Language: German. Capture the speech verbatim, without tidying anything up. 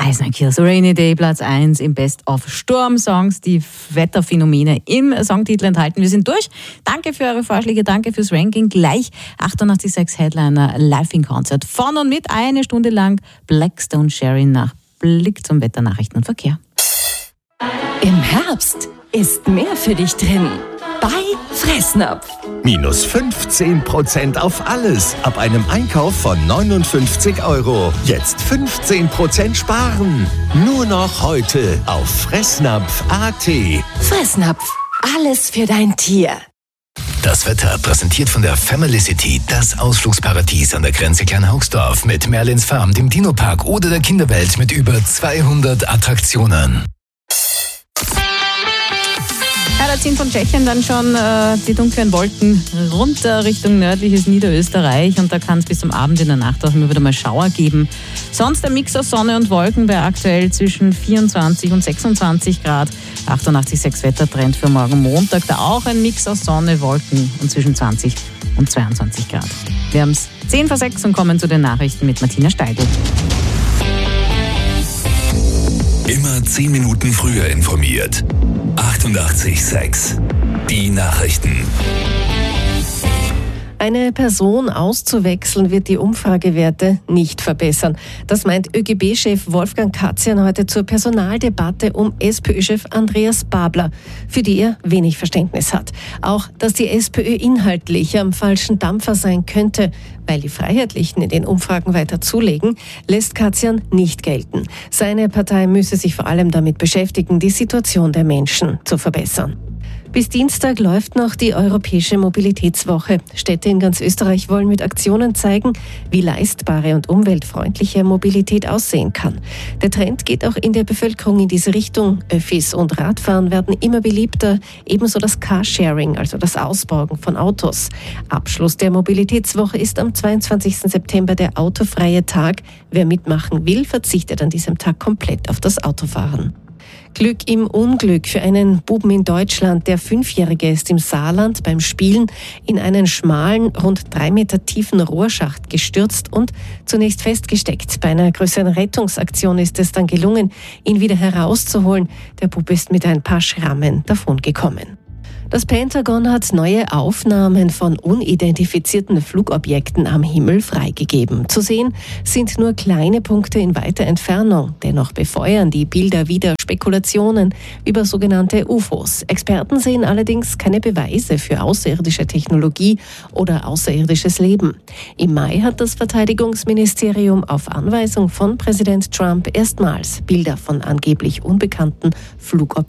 Eisenkirch, Rainy Day, Platz eins im Best of Sturm-Songs, die Wetterphänomene im Songtitel enthalten. Wir sind durch. Danke für eure Vorschläge, danke fürs Ranking. Gleich achtundachtzig Komma sechs Headliner live in Konzert. Von und mit eine Stunde lang Blackstone Sherry nach Blick zum Wetter, Nachrichten und Verkehr. Im Herbst ist mehr für dich drin. Bei Fressnapf. Minus fünfzehn Prozent auf alles ab einem Einkauf von neunundfünfzig Euro. Jetzt fünfzehn Prozent sparen. Nur noch heute auf fressnapf punkt a t. Fressnapf. Alles für dein Tier. Das Wetter präsentiert von der Family City, das Ausflugsparadies an der Grenze Kleinhaugsdorf mit Merlins Farm, dem Dino-Park oder der Kinderwelt mit über zweihundert Attraktionen. Ja, da ziehen von Tschechien dann schon äh, die dunklen Wolken runter Richtung nördliches Niederösterreich und da kann es bis zum Abend in der Nacht auch immer wieder mal Schauer geben. Sonst ein Mix aus Sonne und Wolken bei aktuell zwischen vierundzwanzig und sechsundzwanzig Grad. achtundachtzig Komma sechs Wettertrend für morgen Montag. Da auch ein Mix aus Sonne, Wolken und zwischen zwanzig und zweiundzwanzig Grad. Wir haben es zehn vor sechs und kommen zu den Nachrichten mit Martina Steidl. Immer zehn Minuten früher informiert. achtundachtzig Komma sechs. Die Nachrichten. Eine Person auszuwechseln wird die Umfragewerte nicht verbessern. Das meint ÖGB-Chef Wolfgang Katzian heute zur Personaldebatte um SPÖ-Chef Andreas Babler, für die er wenig Verständnis hat. Auch, dass die SPÖ inhaltlich am falschen Dampfer sein könnte, weil die Freiheitlichen in den Umfragen weiter zulegen, lässt Katzian nicht gelten. Seine Partei müsse sich vor allem damit beschäftigen, die Situation der Menschen zu verbessern. Bis Dienstag läuft noch die Europäische Mobilitätswoche. Städte in ganz Österreich wollen mit Aktionen zeigen, wie leistbare und umweltfreundliche Mobilität aussehen kann. Der Trend geht auch in der Bevölkerung in diese Richtung. Öffis und Radfahren werden immer beliebter, ebenso das Carsharing, also das Ausborgen von Autos. Abschluss der Mobilitätswoche ist am zweiundzwanzigsten September der autofreie Tag. Wer mitmachen will, verzichtet an diesem Tag komplett auf das Autofahren. Glück im Unglück für einen Buben in Deutschland. Der Fünfjährige ist im Saarland beim Spielen in einen schmalen, rund drei Meter tiefen Rohrschacht gestürzt und zunächst festgesteckt. Bei einer größeren Rettungsaktion ist es dann gelungen, ihn wieder herauszuholen. Der Bub ist mit ein paar Schrammen davongekommen. Das Pentagon hat neue Aufnahmen von unidentifizierten Flugobjekten am Himmel freigegeben. Zu sehen sind nur kleine Punkte in weiter Entfernung. Dennoch befeuern die Bilder wieder Spekulationen über sogenannte U F Os. Experten sehen allerdings keine Beweise für außerirdische Technologie oder außerirdisches Leben. Im Mai hat das Verteidigungsministerium auf Anweisung von Präsident Trump erstmals Bilder von angeblich unbekannten Flugobjekten